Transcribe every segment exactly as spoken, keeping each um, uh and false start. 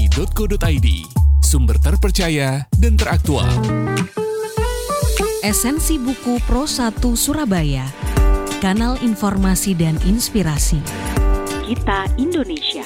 tiga co titik i d, sumber terpercaya dan teraktual. Esensi Buku Pro satu Surabaya, kanal informasi dan inspirasi. Kita Indonesia.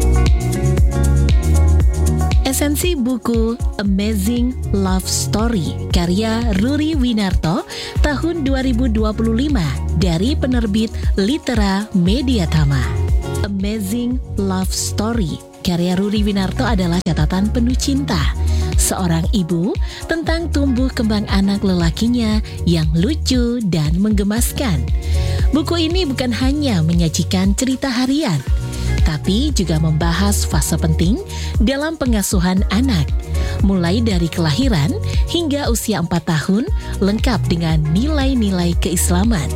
Esensi buku Amazing Love Story karya Ruri Winarto tahun dua ribu dua puluh lima dari penerbit Litera Mediatama. Amazing Love Story karya Ruri Winarto adalah catatan penuh cinta seorang ibu tentang tumbuh kembang anak lelakinya yang lucu dan menggemaskan. Buku ini bukan hanya menyajikan cerita harian, tapi juga membahas fase penting dalam pengasuhan anak, mulai dari kelahiran hingga usia empat tahun, lengkap dengan nilai-nilai keislaman.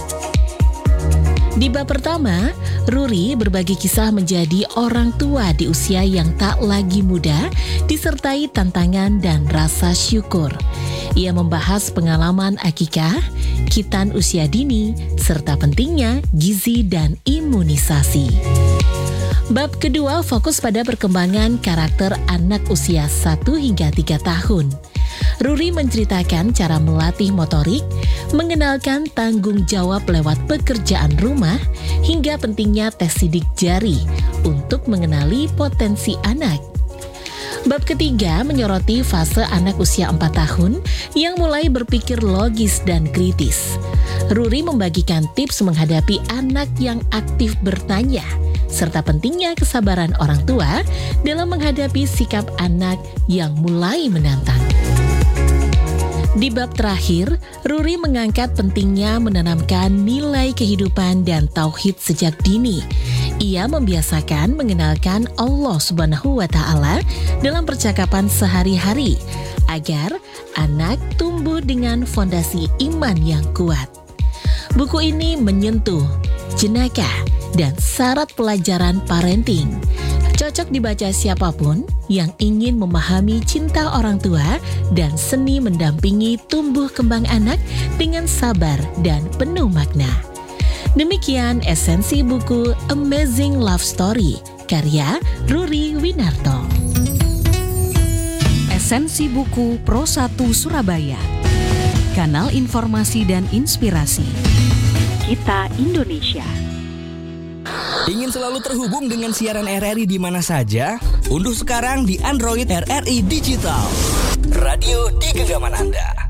Di bab pertama, Ruri berbagi kisah menjadi orang tua di usia yang tak lagi muda, disertai tantangan dan rasa syukur. Ia membahas pengalaman akikah, khitan usia dini, serta pentingnya gizi dan imunisasi. Bab kedua fokus pada perkembangan karakter anak usia satu hingga tiga tahun. Ruri menceritakan cara melatih motorik, mengenalkan tanggung jawab lewat pekerjaan rumah, hingga pentingnya tes sidik jari untuk mengenali potensi anak. Bab ketiga menyoroti fase anak usia empat tahun yang mulai berpikir logis dan kritis. Ruri membagikan tips menghadapi anak yang aktif bertanya, serta pentingnya kesabaran orang tua dalam menghadapi sikap anak yang mulai menantang. Di bab terakhir, Ruri mengangkat pentingnya menanamkan nilai kehidupan dan tauhid sejak dini. Ia membiasakan mengenalkan Allah Subhanahu wa Ta'ala dalam percakapan sehari-hari, agar anak tumbuh dengan fondasi iman yang kuat. Buku ini menyentuh jenaka dan syarat pelajaran parenting. Cocok dibaca siapapun yang ingin memahami cinta orang tua dan seni mendampingi tumbuh kembang anak dengan sabar dan penuh makna. Demikian esensi buku Amazing Love Story karya Ruri Winarto. Esensi buku Pro satu Surabaya, kanal informasi dan inspirasi. Kita Indonesia. Ingin selalu terhubung dengan siaran R R I di mana saja? Unduh sekarang di Android R R I Digital. Radio di genggaman Anda.